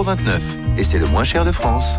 €7,29. Et c'est le moins cher de France.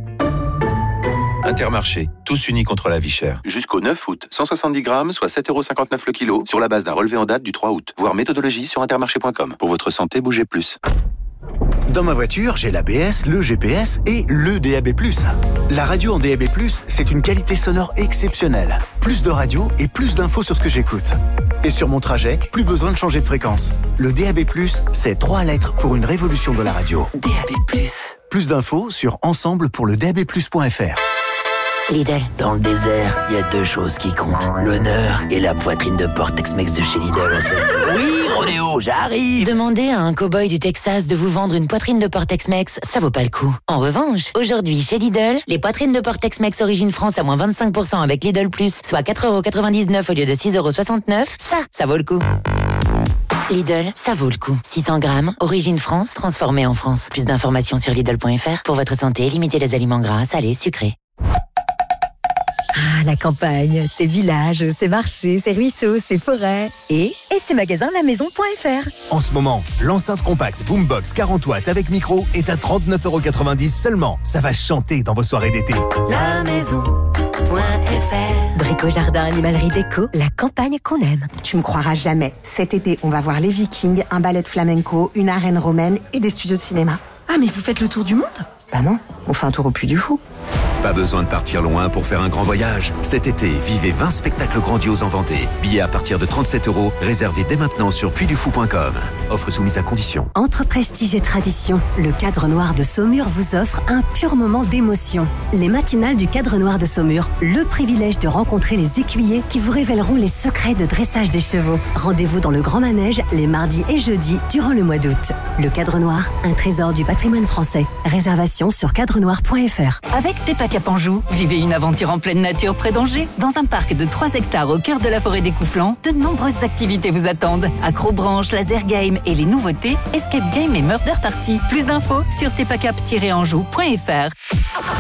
Intermarché, tous unis contre la vie chère. Jusqu'au 9 août, 170 grammes, soit 7,59 € le kilo, sur la base d'un relevé en date du 3 août. Voir méthodologie sur intermarché.com. Pour votre santé, bougez plus. Dans ma voiture, j'ai l'ABS, le GPS et le DAB+. La radio en DAB+, c'est une qualité sonore exceptionnelle. Plus de radio et plus d'infos sur ce que j'écoute. Et sur mon trajet, plus besoin de changer de fréquence. Le DAB+, c'est 3 lettres pour une révolution de la radio. DAB+. Plus d'infos sur ensemble-pour-le-DAB+.fr. Lidl. Dans le désert, il y a 2 choses qui comptent. L'honneur et la poitrine de porc Tex-Mex de chez Lidl. Oui, Rodéo, j'arrive. Demandez à un cow-boy du Texas de vous vendre une poitrine de porc Tex-Mex, ça vaut pas le coup. En revanche, aujourd'hui chez Lidl, les poitrines de porc Tex-Mex Origine France à moins 25% avec Lidl+, soit 4,99 € au lieu de 6,69 €, ça vaut le coup. Lidl, ça vaut le coup. 600 grammes, Origine France, transformée en France. Plus d'informations sur Lidl.fr. Pour votre santé, limitez les aliments gras, salés, sucrés. Ah, la campagne, ses villages, ses marchés, ses ruisseaux, ses forêts et ses magasins lamaison.fr. En ce moment, l'enceinte compacte Boombox 40 watts avec micro est à 39,90 € seulement. Ça va chanter dans vos soirées d'été. Lamaison.fr. Brico Jardin, animalerie déco, la campagne qu'on aime. Tu me croiras jamais. Cet été, on va voir les Vikings, un ballet de flamenco, une arène romaine et des studios de cinéma. Ah, mais vous faites le tour du monde ? Bah non, on fait un tour au Puy du Fou. Pas besoin de partir loin pour faire un grand voyage. Cet été, vivez 20 spectacles grandioses en Vendée. Billets à partir de 37 €, réservés dès maintenant sur puydufou.com. Offre soumise à condition. Entre prestige et tradition, le Cadre Noir de Saumur vous offre un pur moment d'émotion. Les matinales du Cadre Noir de Saumur, le privilège de rencontrer les écuyers qui vous révéleront les secrets de dressage des chevaux. Rendez-vous dans le Grand Manège les mardis et jeudis durant le mois d'août. Le Cadre Noir, un trésor du patrimoine français. Réservation sur cadrenoir.fr. Avec Tepa Cap Anjou, vivez une aventure en pleine nature près d'Angers. Dans un parc de 3 hectares au cœur de la forêt des Couflans, de nombreuses activités vous attendent. Acrobranche, laser game et les nouveautés, escape game et murder party. Plus d'infos sur tepacap-anjou.fr.